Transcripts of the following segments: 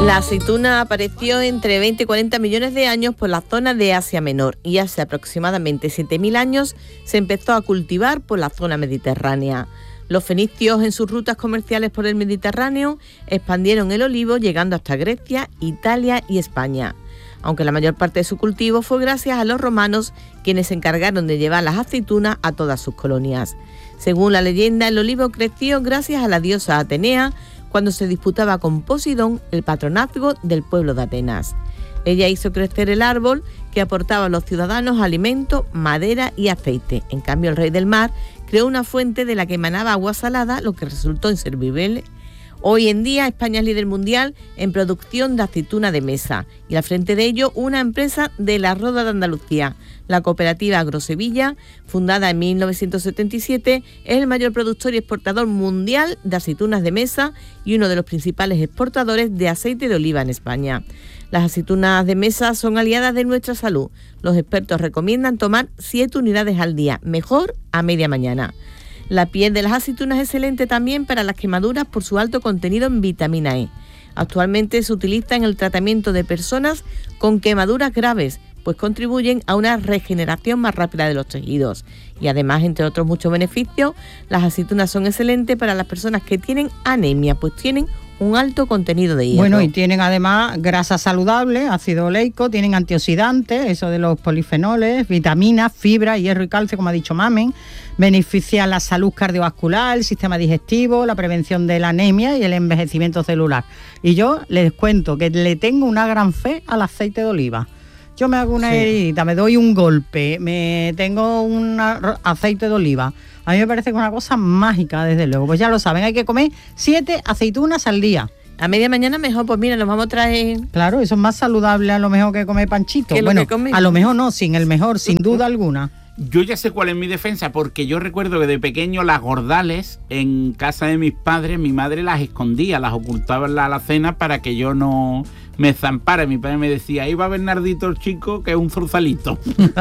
La aceituna apareció entre 20 y 40 millones de años por la zona de Asia Menor y hace aproximadamente 7.000 años se empezó a cultivar por la zona mediterránea. Los fenicios, en sus rutas comerciales por el Mediterráneo, expandieron el olivo llegando hasta Grecia, Italia y España. Aunque la mayor parte de su cultivo fue gracias a los romanos, quienes se encargaron de llevar las aceitunas a todas sus colonias. Según la leyenda, el olivo creció gracias a la diosa Atenea, cuando se disputaba con Posidón el patronazgo del pueblo de Atenas. Ella hizo crecer el árbol que aportaba a los ciudadanos alimento, madera y aceite. En cambio, el rey del mar creó una fuente de la que emanaba agua salada, lo que resultó inservible. Hoy en día España es líder mundial en producción de aceituna de mesa y al frente de ello una empresa de la Roda de Andalucía. La cooperativa Agrosevilla, fundada en 1977, es el mayor productor y exportador mundial de aceitunas de mesa y uno de los principales exportadores de aceite de oliva en España. Las aceitunas de mesa son aliadas de nuestra salud. Los expertos recomiendan tomar 7 unidades al día, mejor a media mañana. La piel de las aceitunas es excelente también para las quemaduras por su alto contenido en vitamina E. Actualmente se utiliza en el tratamiento de personas con quemaduras graves, pues contribuyen a una regeneración más rápida de los tejidos. Y además, entre otros muchos beneficios, las aceitunas son excelentes para las personas que tienen anemia, pues tienen un alto contenido de hierro. Bueno, y tienen además grasa saludable, ácido oleico, tienen antioxidantes, eso de los polifenoles, vitaminas, fibra, hierro y calcio, como ha dicho Mamen. Beneficia la salud cardiovascular, el sistema digestivo, la prevención de la anemia y el envejecimiento celular. Y yo les cuento que le tengo una gran fe al aceite de oliva. Yo me hago una heridita, me doy un golpe, me tengo un aceite de oliva. A mí me parece que es una cosa mágica, desde luego. Pues ya lo saben, hay que comer 7 aceitunas al día. A media mañana mejor, pues mira, nos vamos a traer... Claro, eso es más saludable a lo mejor que comer panchito. Bueno, a lo mejor no, sin el mejor, sin duda alguna. Yo ya sé cuál es mi defensa, porque yo recuerdo que de pequeño las gordales en casa de mis padres, mi madre las escondía, las ocultaba en la alacena para que yo no me zampara. Mi padre me decía, ahí va Bernardito el chico, que es un zorzalito.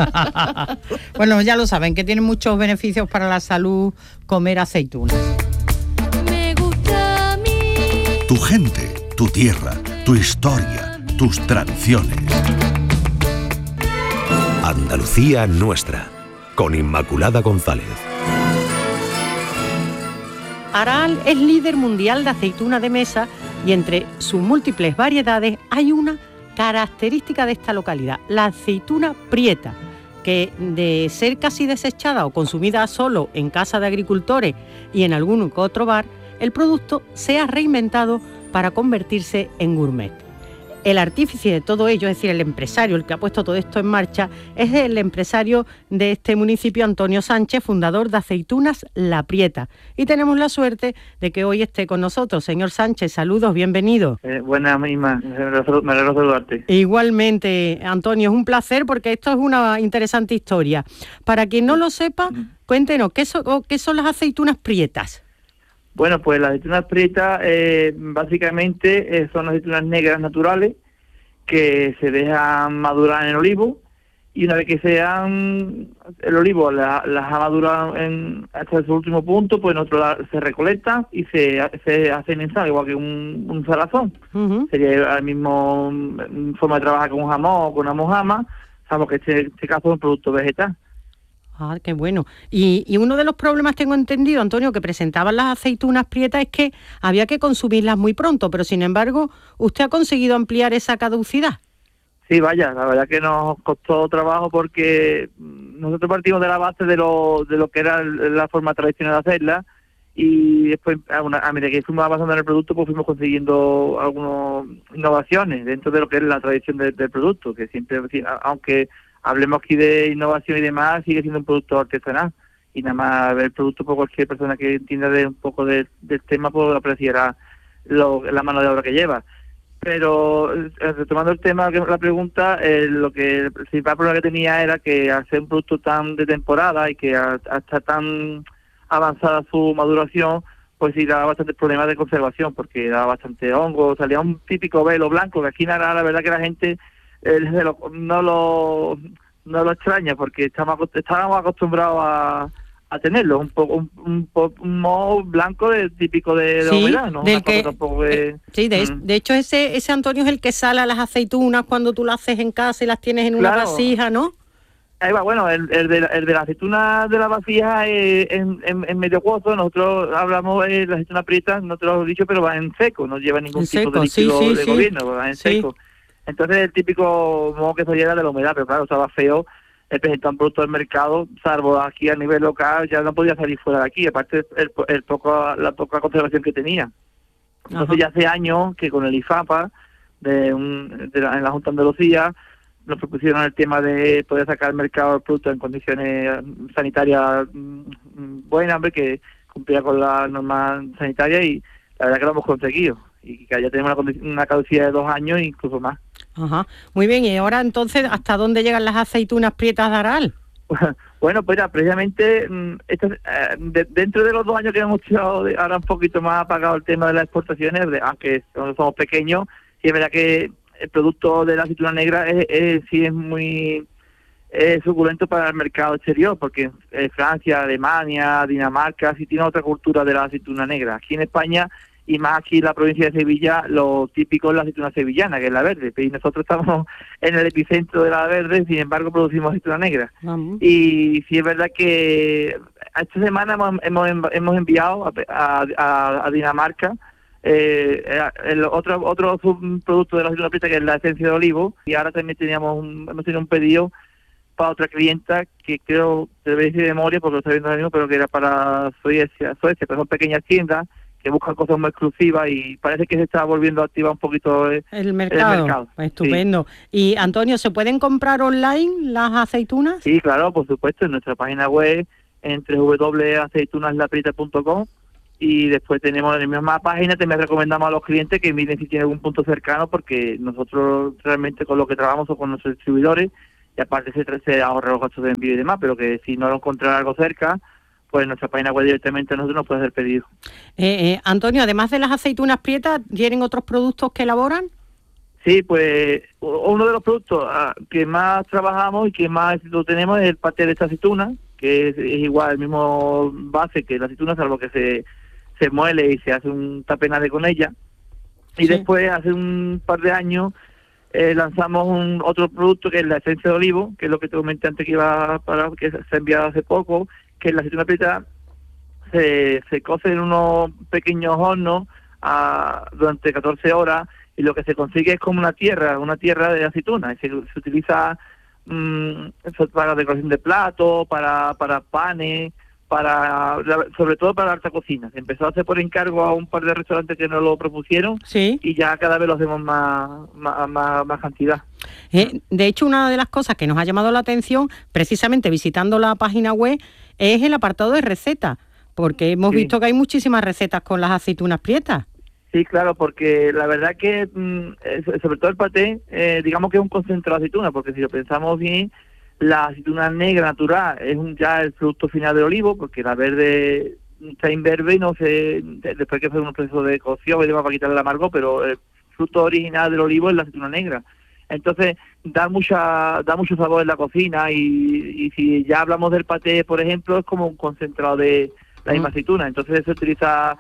Bueno, ya lo saben, que tiene muchos beneficios para la salud comer aceitunas. Me gusta a mí. Tu gente, tu tierra, tu historia, tus tradiciones. Andalucía nuestra, con Inmaculada González. Aral es líder mundial de aceituna de mesa y entre sus múltiples variedades hay una característica de esta localidad, la aceituna prieta, que de ser casi desechada o consumida solo en casa de agricultores y en algún otro bar, el producto se ha reinventado para convertirse en gourmet. El artífice de todo ello, es decir, el empresario, el que ha puesto todo esto en marcha, es el empresario de este municipio, Antonio Sánchez, fundador de Aceitunas La Prieta. Y tenemos la suerte de que hoy esté con nosotros. Señor Sánchez, saludos, bienvenido. Buenas, misma, me alegro de saludarte. Igualmente, Antonio, es un placer porque esto es una interesante historia. Para quien no lo sepa, cuéntenos, ¿qué son las aceitunas prietas? Bueno, pues las aceitunas prietas básicamente son aceitunas negras naturales que se dejan madurar en el olivo y una vez que el olivo las ha madurado hasta su último punto, pues nosotros se recolectan y se hacen en sal, igual que un salazón. Uh-huh. Sería el mismo forma de trabajar con un jamón o con una mojama, sabemos que este caso es un producto vegetal. Ah, qué bueno. Y uno de los problemas, tengo entendido, Antonio, que presentaban las aceitunas prietas es que había que consumirlas muy pronto, pero sin embargo, ¿usted ha conseguido ampliar esa caducidad? Sí, vaya, la verdad que nos costó trabajo porque nosotros partimos de la base de lo que era la forma tradicional de hacerla y después, a medida que fuimos avanzando en el producto, pues fuimos consiguiendo algunas innovaciones dentro de lo que es la tradición del producto, que siempre, aunque hablemos aquí de innovación y demás, sigue siendo un producto artesanal y nada más el producto por cualquier persona que entienda un poco del tema pues apreciará la mano de obra que lleva. Pero retomando el tema, la pregunta, el principal problema que tenía era que al ser un producto tan de temporada y que hasta tan avanzada su maduración, pues sí daba bastante problemas de conservación porque daba bastante hongo, salía un típico velo blanco que aquí nada, la verdad que la gente no lo extraña porque estábamos acostumbrados tenerlo, un moho blanco típico de Sí, humedad, ¿no? del Una cosa que tampoco es- sí, de hecho ese Antonio es el que sala las aceitunas cuando tú las haces en casa y las tienes en una Claro. vasija, ¿no? Ahí va, bueno, el de la aceituna de la vasija en medio cuozo, nosotros hablamos de la aceituna prieta, no te lo he dicho, pero va en seco, no lleva ningún En tipo seco, de sí, líquido sí, de sí. gobierno, va en Sí. seco. Entonces el típico moho que se llena de la humedad, pero claro, estaba feo el presentar un producto del mercado, salvo aquí a nivel local, ya no podía salir fuera de aquí, aparte la poca conservación que tenía. Entonces Ajá. ya hace años que con el IFAPA en la Junta de Andalucía nos propusieron el tema de poder sacar al mercado el producto en condiciones sanitarias buenas, hombre, que cumplía con la norma sanitaria, y la verdad que lo hemos conseguido y que ya tenemos una caducidad de 2 años e incluso más. Ajá. Muy bien, y ahora entonces, ¿hasta dónde llegan las aceitunas prietas de Aral? Bueno, pues ya, precisamente dentro de los 2 años que hemos echado, ahora un poquito más apagado el tema de las exportaciones, aunque somos pequeños, y es verdad que el producto de la aceituna negra sí es muy suculento para el mercado exterior, porque Francia, Alemania, Dinamarca sí tiene otra cultura de la aceituna negra. Aquí en España, y más aquí en la provincia de Sevilla, lo típico es la aceituna sevillana, que es la verde, y nosotros estamos en el epicentro de la verde, sin embargo producimos aceituna negra. Vamos. Y sí es verdad que esta semana hemos enviado a Dinamarca el otro subproducto de la aceituna prieta, que es la esencia de olivo, y ahora también hemos tenido un pedido para otra clienta que creo, debe decir de memoria porque lo estoy viendo ahora mismo, pero que era para Suecia, pero son pequeñas tiendas que buscan cosas muy exclusivas, y parece que se está volviendo a activar un poquito El mercado. Estupendo. Y Antonio, ¿se pueden comprar online las aceitunas? Sí, claro, por supuesto, en nuestra página web, en www.aceitunaslaprieta.com, y después tenemos en la misma página, también recomendamos a los clientes que miren si tienen algún punto cercano, porque nosotros realmente con lo que trabajamos son con nuestros distribuidores, y aparte se ahorra los gastos de envío y demás, pero que si no lo encuentran algo cerca, pues en nuestra página web directamente nosotros nos puede hacer pedido. Antonio, además de las aceitunas prietas, ¿tienen otros productos que elaboran? Sí, pues uno de los productos que más trabajamos y que más éxito tenemos es el paté de esta aceituna, que es igual, el mismo base que la aceituna, salvo que se muele y se hace un tapenade con ella. Y Sí. después, hace un par de años, lanzamos otro producto que es la esencia de olivo, que es lo que te comenté antes que que se ha enviado hace poco, que es la aceituna prieta. Se cose en unos pequeños hornos durante 14 horas, y lo que se consigue es como una tierra de aceituna, y se utiliza para decoración de platos, para panes, sobre todo para la alta cocina. Se empezó a hacer por encargo a un par de restaurantes que nos lo propusieron, Sí. y ya cada vez lo hacemos más cantidad. De hecho, una de las cosas que nos ha llamado la atención, precisamente visitando la página web, es el apartado de recetas, porque hemos Sí. visto que hay muchísimas recetas con las aceitunas prietas. Sí, claro, porque la verdad que, sobre todo el paté, digamos que es un concentrado de aceituna, porque si lo pensamos bien, la aceituna negra natural es ya el producto final del olivo, porque la verde está imberbe y no se, después que hacer un proceso de cocción y demás para quitarle el amargo, pero el fruto original del olivo es la aceituna negra. Entonces da mucho sabor en la cocina, y si ya hablamos del paté, por ejemplo, es como un concentrado de la misma aceituna. Entonces se utiliza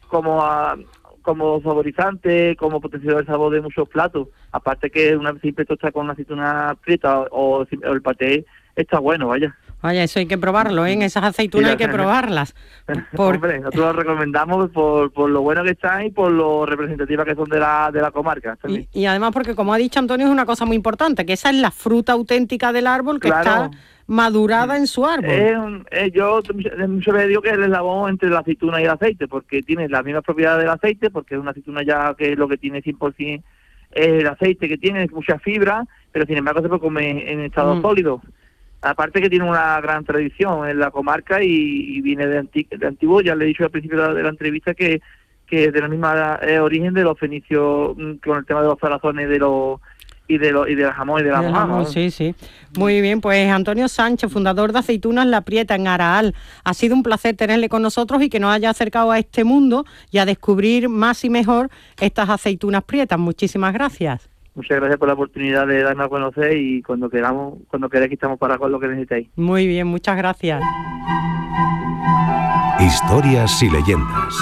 como saborizante, como potenciador de sabor de muchos platos. Aparte que una simple tosta con una aceituna prieta o el paté está bueno, vaya. Vaya, eso hay que probarlo, ¿eh? Esas aceitunas hay que probarlas. Hombre, nosotros lo recomendamos por lo bueno que están y por lo representativas que son de la comarca. Y además porque, como ha dicho Antonio, es una cosa muy importante, que esa es la fruta auténtica del árbol que Claro. está madurada en su árbol. Yo muchas veces digo que es el eslabón entre la aceituna y el aceite, porque tiene las mismas propiedades del aceite, porque es una aceituna ya que lo que tiene 100% es el aceite que tiene, mucha fibra, pero sin embargo se puede comer en estado sólido. Aparte que tiene una gran tradición en la comarca y viene de antiguo. Ya le he dicho al principio de la entrevista que es de la misma origen de los fenicios, con el tema de los salazones y del jamón y de la mojama. Sí, sí. Muy bien, pues Antonio Sánchez, fundador de Aceitunas La Prieta en Araal. Ha sido un placer tenerle con nosotros y que nos haya acercado a este mundo y a descubrir más y mejor estas aceitunas prietas. Muchísimas gracias. Muchas gracias por la oportunidad de darnos a conocer, y cuando queráis que estamos para con lo que necesitáis. Muy bien, muchas gracias. Historias y leyendas.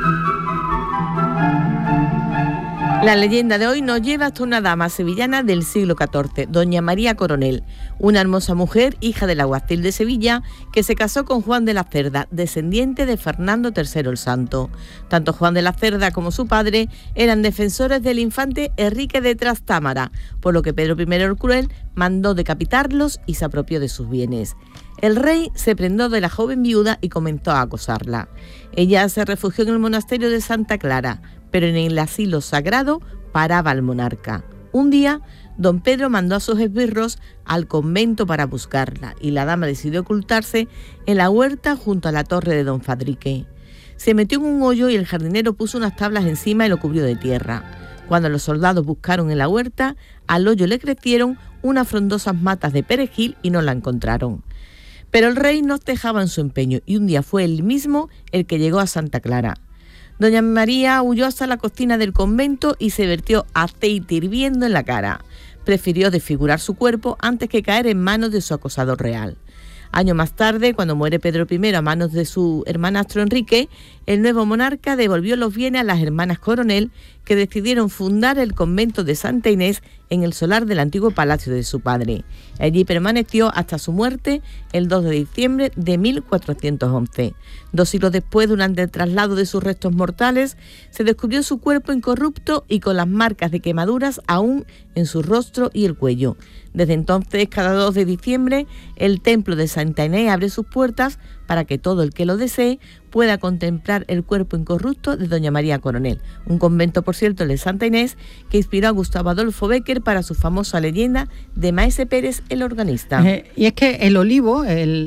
La leyenda de hoy nos lleva hasta una dama sevillana del siglo XIV, doña María Coronel, una hermosa mujer, hija del alguacil de Sevilla, que se casó con Juan de la Cerda, descendiente de Fernando III el Santo. Tanto Juan de la Cerda como su padre eran defensores del infante Enrique de Trastámara, por lo que Pedro I el Cruel mandó decapitarlos y se apropió de sus bienes. El rey se prendó de la joven viuda y comenzó a acosarla. Ella se refugió en el monasterio de Santa Clara, pero en el asilo sagrado paraba al monarca. Un día, don Pedro mandó a sus esbirros al convento para buscarla y la dama decidió ocultarse en la huerta junto a la torre de don Fadrique. Se metió en un hoyo y el jardinero puso unas tablas encima y lo cubrió de tierra. Cuando los soldados buscaron en la huerta, al hoyo le crecieron unas frondosas matas de perejil y no la encontraron. Pero el rey no dejaba en su empeño y un día fue él mismo el que llegó a Santa Clara. Doña María huyó hasta la cocina del convento y se vertió aceite hirviendo en la cara. Prefirió desfigurar su cuerpo antes que caer en manos de su acosador real. Años más tarde, cuando muere Pedro I a manos de su hermanastro Enrique, el nuevo monarca devolvió los bienes a las hermanas Coronel, que decidieron fundar el convento de Santa Inés en el solar del antiguo palacio de su padre. Allí permaneció hasta su muerte el 2 de diciembre de 1411. 2 siglos después, durante el traslado de sus restos mortales, se descubrió su cuerpo incorrupto y con las marcas de quemaduras aún en su rostro y el cuello. Desde entonces, cada 2 de diciembre, el templo de Santa Inés abre sus puertas para que todo el que lo desee pueda contemplar el cuerpo incorrupto de doña María Coronel. Un convento, por cierto, el de Santa Inés, que inspiró a Gustavo Adolfo Bécquer para su famosa leyenda de Maese Pérez el organista. Y es que el olivo,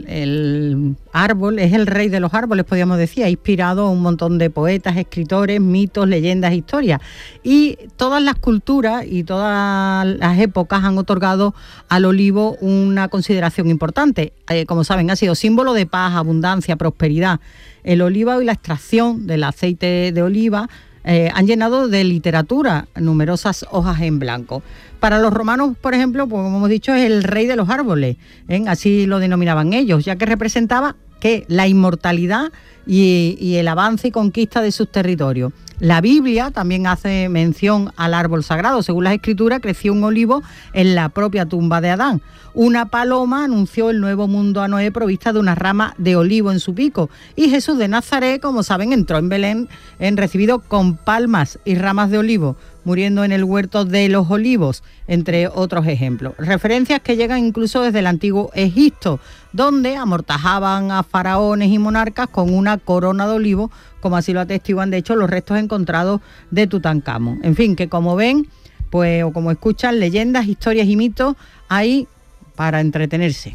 el árbol, es el rey de los árboles, podríamos decir, ha inspirado a un montón de poetas, escritores, mitos, leyendas, historias. Y todas las culturas y todas las épocas han otorgado al olivo una consideración importante. Como saben, ha sido símbolo de paz, abundancia, prosperidad. El oliva y la extracción del aceite de oliva han llenado de literatura numerosas hojas en blanco. Para los romanos, por ejemplo, pues, como hemos dicho, es el rey de los árboles, así lo denominaban ellos, ya que representaba que la inmortalidad y el avance y conquista de sus territorios. La Biblia también hace mención al árbol sagrado. Según las Escrituras, creció un olivo en la propia tumba de Adán. Una paloma anunció el nuevo mundo a Noé provista de una rama de olivo en su pico. Y Jesús de Nazaret, como saben, entró en Belén recibido con palmas y ramas de olivo, muriendo en el huerto de los olivos, entre otros ejemplos. Referencias que llegan incluso desde el antiguo Egipto, donde amortajaban a faraones y monarcas con una corona de olivo, como así lo atestiguan de hecho los restos encontrados de Tutankamón. En fin, que como ven, pues, o como escuchan, leyendas, historias y mitos hay para entretenerse.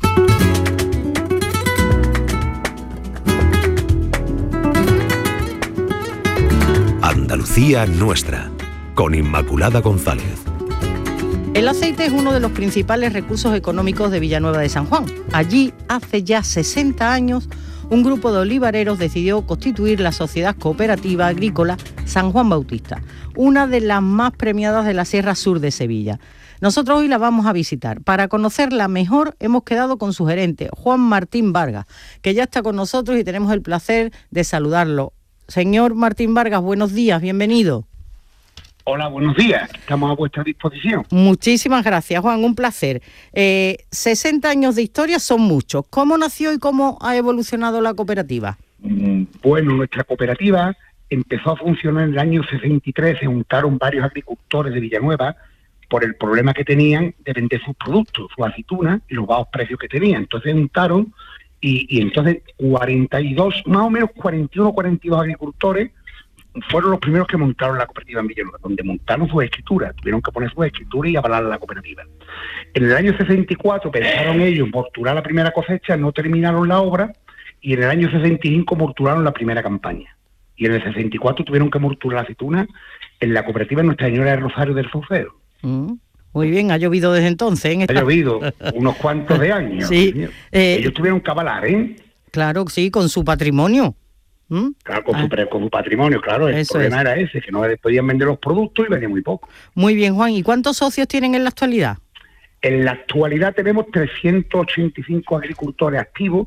Andalucía nuestra, con Inmaculada González. El aceite es uno de los principales recursos económicos de Villanueva de San Juan. Allí, hace ya 60 años, un grupo de olivareros decidió constituir la Sociedad Cooperativa Agrícola San Juan Bautista, una de las más premiadas de la Sierra Sur de Sevilla. Nosotros hoy la vamos a visitar. Para conocerla mejor, hemos quedado con su gerente, Juan Martín Vargas, que ya está con nosotros y tenemos el placer de saludarlo. Señor Martín Vargas, buenos días, bienvenido. Hola, buenos días. Estamos a vuestra disposición. Muchísimas gracias, Juan, un placer. 60 años de historia son muchos. ¿Cómo nació y cómo ha evolucionado la cooperativa? Bueno, nuestra cooperativa empezó a funcionar en el año 63. Se juntaron varios agricultores de Villanueva por el problema que tenían de vender sus productos, sus aceitunas y los bajos precios que tenían. Entonces se juntaron y entonces 42, más o menos 41, 42 agricultores fueron los primeros que montaron la cooperativa en Villanueva, donde montaron sus escrituras, tuvieron que poner sus escrituras y avalar la cooperativa. En el año 64 pensaron ellos morturar la primera cosecha, no terminaron la obra, y en el año 65 morturaron la primera campaña. Y en el 64 tuvieron que morturar la aceituna en la cooperativa Nuestra Señora del Rosario del Saucedo. Muy bien, ha llovido desde entonces. Ha llovido unos cuantos de años. Sí. Ellos tuvieron que avalar, Claro, sí, con su patrimonio. Claro, con su patrimonio, claro. El problema era ese, que no podían vender los productos y vendían muy poco. Muy bien, Juan. ¿Y cuántos socios tienen en la actualidad? En la actualidad tenemos 385 agricultores activos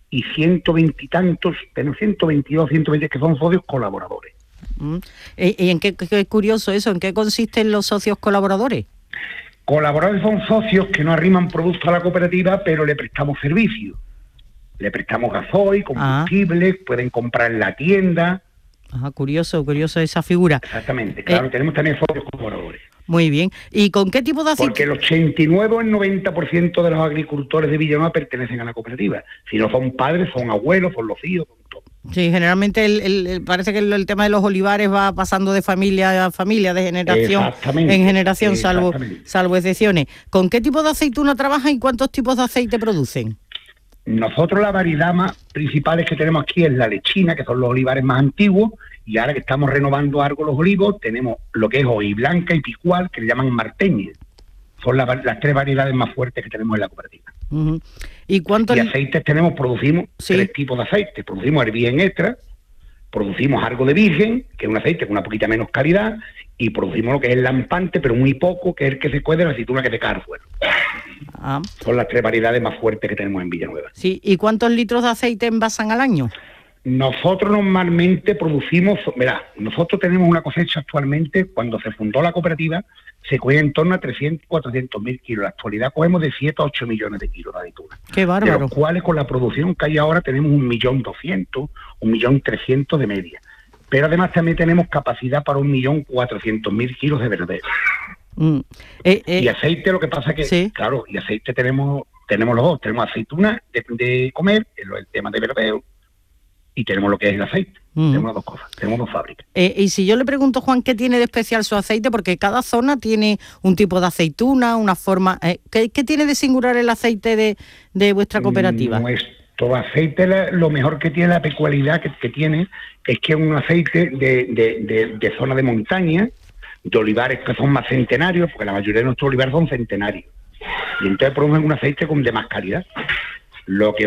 y 120 y tantos, tenemos 122, 120 que son socios colaboradores. ¿Y en qué curioso eso? ¿En qué consisten los socios colaboradores? Colaboradores son socios que no arriman productos a la cooperativa, pero le prestamos servicios. Le prestamos gasoil, combustible, pueden comprar en la tienda. Curioso esa figura. Exactamente, claro, tenemos también socios colaboradores. Muy bien. ¿Y con qué tipo de aceite? Porque el 89 o el 90% de los agricultores de Villanueva pertenecen a la cooperativa. Si no son padres, son abuelos, son los hijos, son todo. Sí, generalmente parece que el tema de los olivares va pasando de familia a familia, de generación en generación, salvo excepciones. ¿Con qué tipo de aceituna trabajan y cuántos tipos de aceite producen? Nosotros la variedad más principal que tenemos aquí es la lechina, que son los olivares más antiguos, y ahora que estamos renovando algo los olivos, tenemos lo que es hojiblanca y picual, que le llaman marteña. Son las 3 variedades más fuertes que tenemos en la cooperativa. Uh-huh. ¿Y cuántos aceites producimos 3 tipos de aceite. Producimos el virgen extra, producimos algo de virgen, que es un aceite con una poquita menos calidad, y producimos lo que es el lampante, pero muy poco, que es el que se cuece de la aceituna que se cae al suelo. Son las 3 variedades más fuertes que tenemos en Villanueva. Sí, ¿y cuántos litros de aceite envasan al año? Nosotros normalmente producimos, nosotros tenemos una cosecha actualmente, cuando se fundó la cooperativa, se cogía en torno a 300, 400 mil kilos. En la actualidad cogemos de 7 a 8 millones de kilos de aceituna. ¡Qué bárbaro! De los cuales con la producción que hay ahora tenemos 1.200.000, 1.300.000 de media. Pero además también tenemos capacidad para 1.400.000 kilos de verdadero. Y aceite, lo que pasa es que, sí, claro, y aceite tenemos los dos. Tenemos aceituna de comer, el tema de verdeo, y tenemos lo que es el aceite. Tenemos las 2 cosas, tenemos 2 fábricas. Y si yo le pregunto, Juan, ¿qué tiene de especial su aceite? Porque cada zona tiene un tipo de aceituna, una forma... ¿Qué tiene de singular el aceite de vuestra cooperativa? Nuestro aceite, lo mejor que tiene, la peculiaridad que tiene, es que es un aceite de zona de montaña, de olivares que son más centenarios, porque la mayoría de nuestros olivares son centenarios. Y entonces ponemos un aceite de más calidad. Lo que